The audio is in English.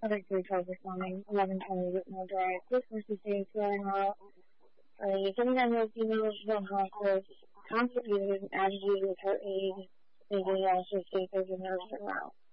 Other 312 responding, 1120 Whitmore Drive. This Mercy State filling out a 79-year-old female from hospice, constipated, agitated with her aide. They analysis state there's a nerve turnaround.